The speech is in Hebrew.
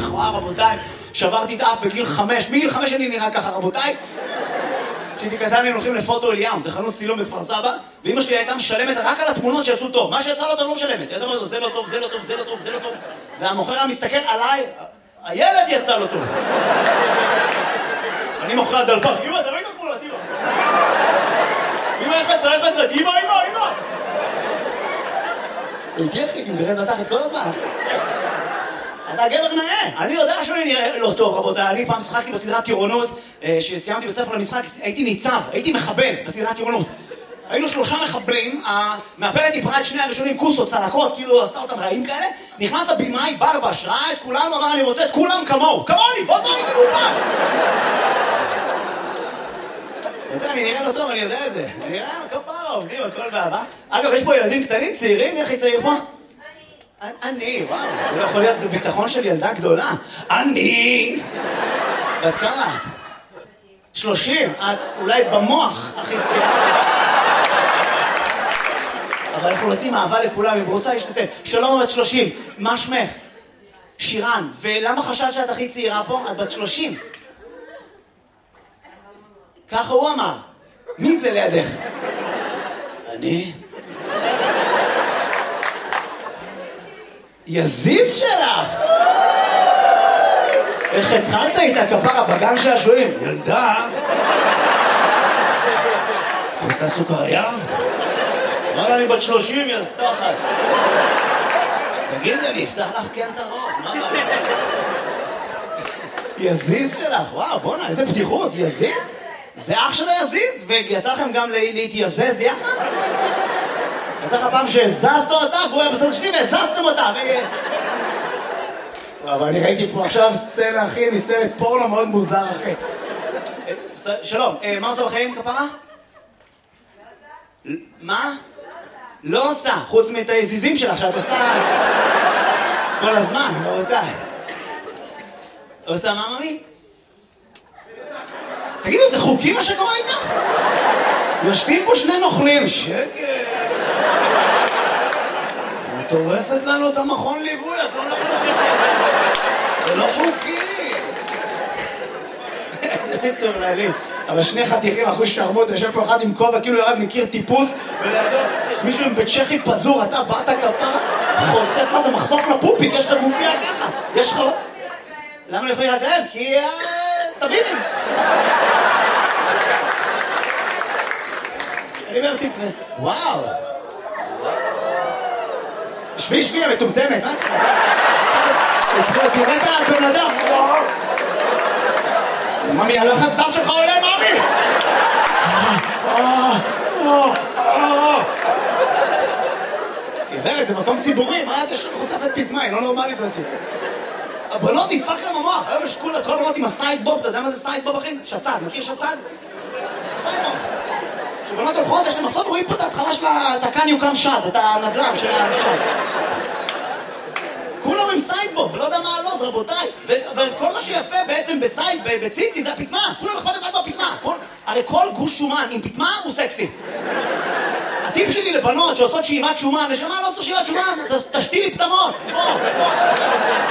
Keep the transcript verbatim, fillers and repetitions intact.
וואו, רבותיי, שברתי את האף בגיל חמש, מגיל חמש אני נראה ככה, רבותיי. כשהייתי קטן הם הולכים לפוטו אליאם, זה חנות צילום בכפר סבא, ואמא שלי הייתה משלמת רק על התמונות שיצאו טוב. מה שיצא לא טוב לא משלמת. היא הייתה אומרת, זה לא טוב, זה לא טוב, זה לא טוב, זה לא טוב. והמוכר היה מסתכל עליי, הילד יצא לו טוב. אני מוכר הדלפק, אמא, אתה לא היית תמונות, אמא. אמא, איך יצא, איך יצא, אמא, אמא, אמא. זה איתי אחי, אם גרד בתחת כל הזמן. אתה גבר נאה, אני יודע שאני נראה לא טוב, רבותיי. אני פעם שחקתי בסדרת טירונות, שסיימתי בית ספר למשחק, הייתי ניצב, הייתי מחבל בסדרת טירונות. היינו שלושה מחבלים, המאפרת דיברה את שני הראשונים, כוסות, צלקות, כאילו עשתה אותם רעים כאלה. נכנס הבימאי, ברבש, ראה את כולנו, אמר אני רוצה את כולם כמוהו, כמוני, בוא בוא איתנו פעם. אני נראה לא טוב, אני יודע את זה. אני נראה כפרה, עובדים, הכל באהבה. אגב, יש פה ילדים קטנים, צעירים, מי הכי צעיר פה? אני, וואו, זה לא יכול להיות, זה ביטחון של ילדה גדולה. אני! ואת כמה את? שלושים. את אולי במוח הכי צעירה. אבל אנחנו נותנים אהבה לכולם, אם רוצה להשתתף. שלום, בת שלושים. מה שמך? שירן. ולמה חשבת שאת הכי צעירה פה? את בת שלושים. ככה הוא אמר. מי זה לידך? אני? יזיז שלך! איך התחלת איתה כפרה בגן שעשועים? ילדה! רוצה סוכריה? אמרה אני בת שלושים, יא סתחת. אז תגידי, אני אפתח לך כן את הרוב. יזיז שלך, וואו, בוא'נה, איזה פתיחות, יזיז? זה אח שלו יזיז? ויצא לכם גם להתייזז יחד? יצא לך פעם שהזזת אותה, והוא היה בסדר שלי והזזתם אותה, ו... אבל אני ראיתי פה עכשיו סצנה, אחי, מסרט פורנו מאוד מוזר, אחי. שלום, מה עושה בחיים, כפרה? מה? לא עושה, חוץ מאת היזיזים שלך, שאת עושה כל הזמן, רבותיי. עושה מה, ממי? תגידו, זה חוקי מה שקורה איתה? יושבים פה שני נוכלים, שקט. את הורסת לנו את המכון ליווי, את לא נוכלים. זה לא חוקי. איזה מטורללים. אבל שני חתיכים אחוז שרמות, יושב פה אחד עם כובע, כאילו ירד מכיר טיפוס, ולידו מישהו עם בית צ'כי פזור, אתה באת כפרה, חושף, מה זה, מחשוף לפופיק, יש לך גופיה ככה, יש לך... למה אני יכולים להגרב? כי... תביני. אני אומר, תתראה, וואו. שבי, שבי, המטומטמת, מה? תראה את הבן אדם, וואו. ממי, הלחץ דם שלך עולה, ממי! עברת, זה מקום ציבורי, מה אתה חושפת פתמה, היא לא נורמלית אותי. הבנות נדפק להם המוח, היום יש כל הבנות עם הסיידבוב, אתה יודע מה זה סיידבוב, אחי? שצד, מכיר שצד? סיידבוב. כשבנות הולכות, יש להם מחסות, רואים פה את ההתחלה של התקן יוקם שד, את הנדל"ן של השד. כולם עם סיידבוב, ולא יודע מה הלוז, רבותיי. וכל מה שיפה בעצם בסייד, בציצי, זה הפתמה. כולם יכול לבד בפתמה. הרי כל גוש שומן עם פתמה הוא סקסי. הטיפ שלי לבנות שעושות שאיבת שומן, נשמה לא צריך שאיבת שומן, תשתי לי פתמות.